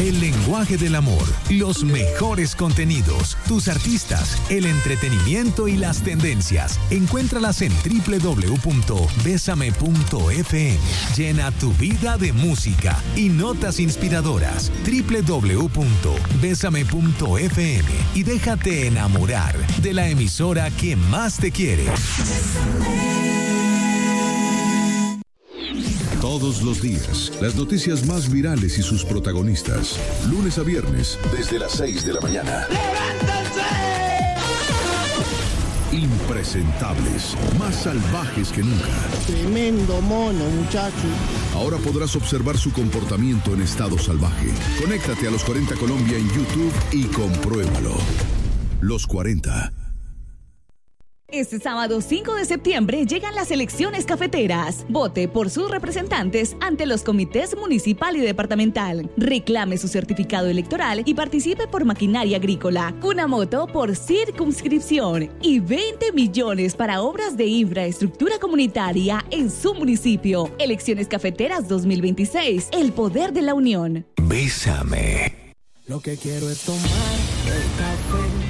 El lenguaje del amor, los mejores contenidos, tus artistas, el entretenimiento y las tendencias. Encuéntralas en www.besame.fm. Llena tu vida de música y notas inspiradoras. www.besame.fm y déjate enamorar de la emisora que más te quiere. Todos los días, las noticias más virales y sus protagonistas. Lunes a viernes, desde las 6 de la mañana. ¡Levántense! Impresentables, más salvajes que nunca. Tremendo mono, muchacho. Ahora podrás observar su comportamiento en estado salvaje. Conéctate a Los 40 Colombia en YouTube y compruébalo. Los 40. Este sábado 5 de septiembre llegan las elecciones cafeteras. Vote por sus representantes ante los comités municipal y departamental. Reclame su certificado electoral y participe por maquinaria agrícola, una moto por circunscripción y 20 millones para obras de infraestructura comunitaria en su municipio. Elecciones cafeteras 2026. El poder de la unión. Bésame. Lo que quiero es tomar el café